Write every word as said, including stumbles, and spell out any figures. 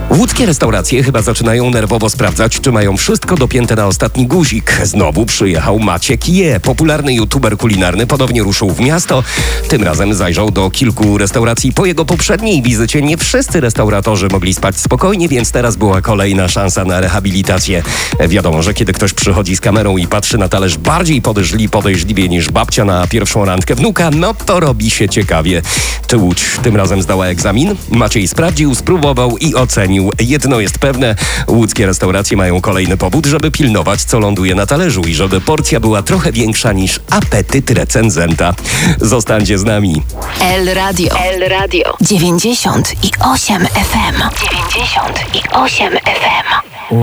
Łódzkie restauracje chyba zaczynają nerwowo sprawdzać, czy mają wszystko dopięte na ostatni guzik. Znowu przyjechał Maciek Je. Popularny youtuber kulinarny ponownie ruszył w miasto. Tym razem zajrzał do kilku restauracji. Po jego poprzedniej wizycie nie wszyscy restauratorzy mogli spać spokojnie, więc teraz była kolejna szansa na rehabilitację. Wiadomo, że kiedy ktoś przychodzi z kamerą i patrzy na talerz bardziej podejrzli, podejrzliwie niż babcia na pierwszą randkę wnuka, no to robi się ciekawie. Czy Łódź tym razem zdała egzamin? Maciej sprawdził, spróbował i ocenił. Jedno jest pewne, łódzkie restauracje mają kolejny powód, żeby pilnować, co ląduje na talerzu i żeby porcja była trochę większa niż apetyt recenzenta. Zostańcie z nami. El Radio. El Radio. dziewięćdziesiąt i osiem F M. dziewięćdziesiąt i osiem F M.